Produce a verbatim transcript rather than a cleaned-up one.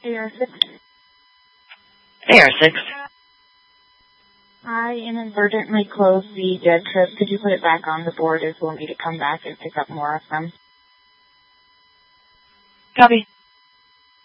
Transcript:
A R six. A R six. I inadvertently closed the dead trips. Could you put it back on the board as we'll need to come back and pick up more of them? Copy.